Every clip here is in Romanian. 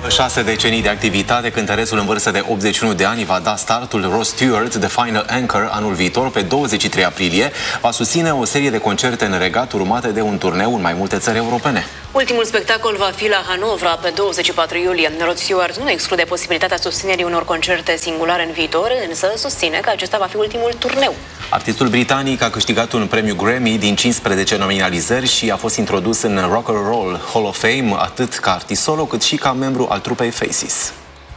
6 decenii de activitate, cântărețul în vârstă de 81 de ani va da startul Ross Stewart, The Final Anchor, anul viitor, pe 23 aprilie. Va susține o serie de concerte în Regat, urmate de un turneu în mai multe țări europene. Ultimul spectacol va fi la Hanovra pe 24 iulie. Rod Stewart nu exclude posibilitatea susținerii unor concerte singulare în viitor, însă susține că acesta va fi ultimul turneu. Artistul britanic a câștigat un premiu Grammy din 15 nominalizări și a fost introdus în Rock and Roll Hall of Fame atât ca artist solo cât și ca membru al trupei Faces.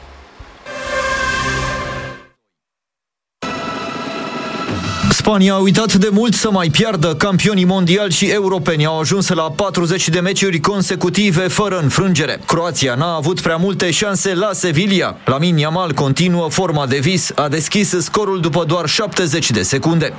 Spania a uitat de mult să mai piardă. Campionii mondiali și europeni au ajuns la 40 de meciuri consecutive fără înfrângere. Croația n-a avut prea multe șanse la Sevilla. Lamine Yamal continuă forma de vis, a deschis scorul după doar 70 de secunde.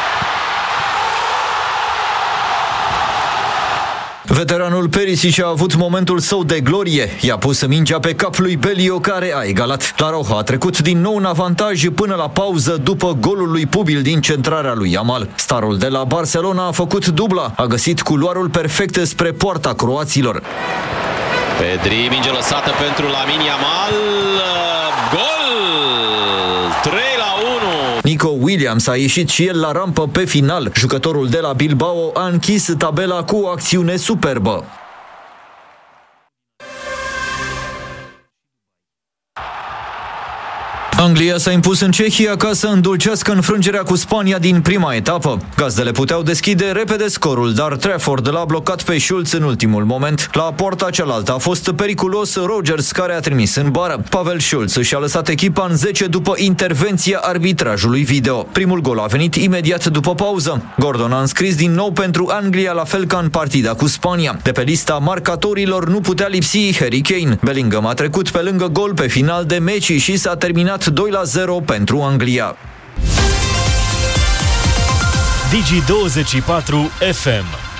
Veteranul Perisic a avut momentul său de glorie. I-a pus mingea pe cap lui Belio, care a egalat. La Roja a trecut din nou în avantaj până la pauză după golul lui Pubil din centrarea lui Yamal. Starul de la Barcelona a făcut dubla. A găsit culoarul perfect spre poarta croaților. Pedri, minge lăsată pentru Lamine Yamal. Gol! 3-1. Nico Williams a ieșit și el la rampă pe final. Jucătorul de la Bilbao a închis tabela cu o acțiune superbă. Anglia s-a impus în Cehia ca să îndulcească înfrângerea cu Spania din prima etapă. Gazdele puteau deschide repede scorul, dar Trafford l-a blocat pe Schulz în ultimul moment. La poarta cealaltă a fost periculos Rodgers, care a trimis în bară. Pavel Schulz și-a lăsat echipa în 10 după intervenția arbitrajului video. Primul gol a venit imediat după pauză. Gordon a înscris din nou pentru Anglia, la fel ca în partida cu Spania. De pe lista marcatorilor nu putea lipsi Harry Kane. Bellingham a trecut pe lângă gol pe final de meci și s-a terminat 2-0 pentru Anglia. Digi24 FM.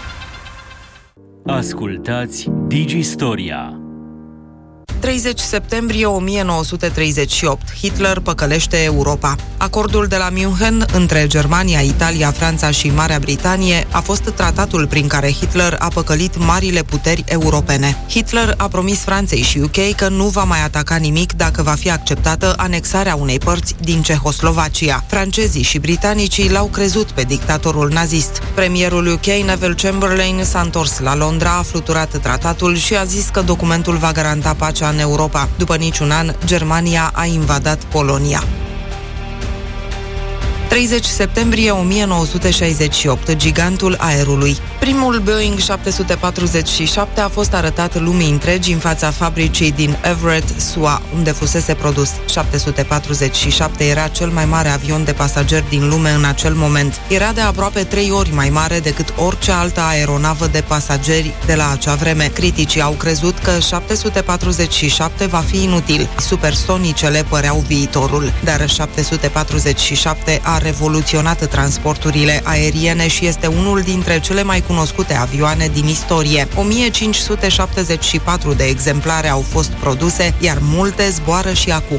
Ascultați Digistoria. 30 septembrie 1938. Hitler păcălește Europa. Acordul de la München între Germania, Italia, Franța și Marea Britanie a fost tratatul prin care Hitler a păcălit marile puteri europene. Hitler a promis Franței și UK că nu va mai ataca nimic dacă va fi acceptată anexarea unei părți din Cehoslovacia. Francezii și britanicii l-au crezut pe dictatorul nazist. Premierul UK, Neville Chamberlain, s-a întors la Londra, a fluturat tratatul și a zis că documentul va garanta pacea în Europa. După niciun an, Germania a invadat Polonia. 30 septembrie 1968, gigantul aerului. Primul Boeing 747 a fost arătat lumii întregi în fața fabricii din Everett, SUA, unde fusese produs. 747 era cel mai mare avion de pasageri din lume în acel moment. Era de aproape 3 ori mai mare decât orice altă aeronavă de pasageri de la acea vreme. Criticii au crezut că 747 va fi inutil. Supersonicele păreau viitorul, dar 747 a revoluționat transporturile aeriene și este unul dintre cele mai cunoscute avioane din istorie. 1574 de exemplare au fost produse, iar multe zboară și acum.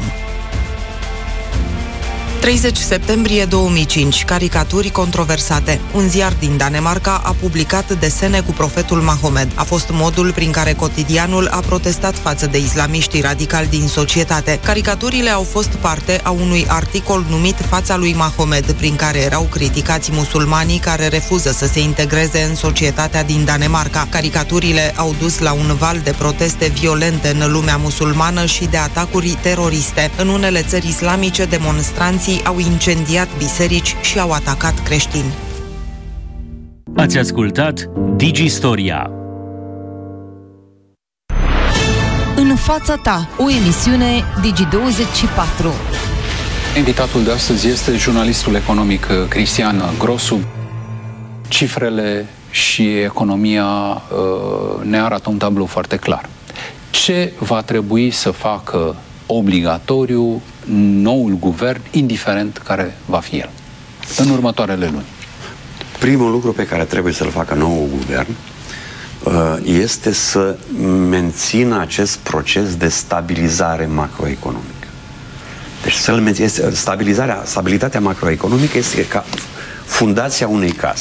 30 septembrie 2005, caricaturi controversate. Un ziar din Danemarca a publicat desene cu profetul Mahomed. A fost modul prin care cotidianul a protestat față de islamiștii radicali din societate. Caricaturile au fost parte a unui articol numit Fața lui Mahomed, prin care erau criticați musulmanii care refuză să se integreze în societatea din Danemarca. Caricaturile au dus la un val de proteste violente în lumea musulmană și de atacuri teroriste. În unele țări islamice, demonstranții au incendiat biserici și au atacat creștini. Ați ascultat Digistoria. În fața ta, o emisiune Digi24. Invitatul de astăzi este jurnalistul economic Cristian Grosu. Cifrele și economia ne arată un tablou foarte clar. Ce va trebui să facă obligatoriu noul guvern, indiferent care va fi el, în următoarele luni? Primul lucru pe care trebuie să-l facă noul guvern este să mențină acest proces de stabilizare macroeconomică. Deci stabilitatea macroeconomică este ca fundația unei case.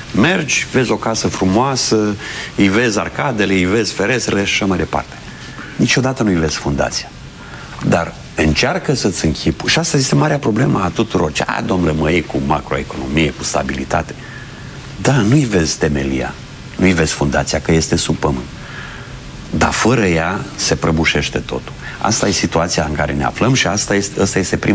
Mergi, vezi o casă frumoasă, îi vezi arcadele, îi vezi ferestrele și așa mai departe. niciodată nu-i vezi fundația. Dar încearcă să-ți închipui. Și asta este marea problemă a tuturor. Domnule, mă iei cu macroeconomie, cu stabilitate. Da, nu-i vezi temelia, nu-i vezi fundația, că este sub pământ. Dar fără ea se prăbușește totul. Asta e situația în care ne aflăm și ăsta este primul